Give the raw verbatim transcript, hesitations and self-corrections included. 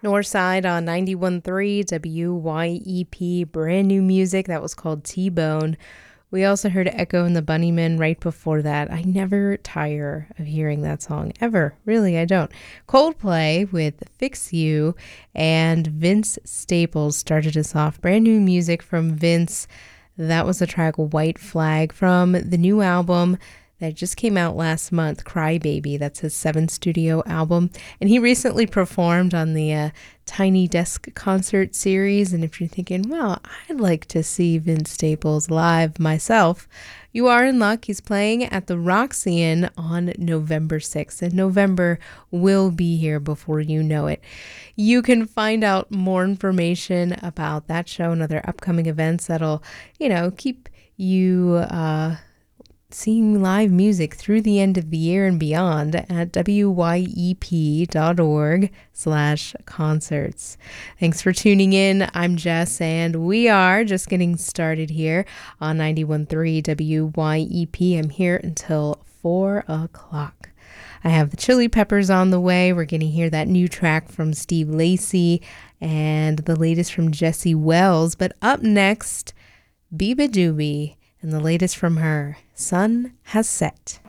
Northside on ninety-one point three W Y E P, brand new music that was called T-Bone. We also heard Echo and the Bunnymen right before that. I never tire of hearing that song, ever. Really, I don't. Coldplay with Fix You, and Vince Staples started us off. Brand new music from Vince. That was the track White Flag from the new album that just came out last month, Cry Baby. That's his seventh studio album. And he recently performed on the uh, Tiny Desk concert series. And if you're thinking, well, I'd like to see Vince Staples live myself, you are in luck. He's playing at the Roxy on November sixth. And November will be here before you know it. You can find out more information about that show and other upcoming events that'll, you know, keep you uh, seeing live music through the end of the year and beyond at wyep.org slash concerts. Thanks for tuning in. I'm Jess, and we are just getting started here on ninety-one point three W Y E P. I'm here until four o'clock. I have the Chili Peppers on the way. We're going to hear that new track from Steve Lacy and the latest from Jessie Wells. But up next, Biba Doobie and the latest from her, Sun Has Set.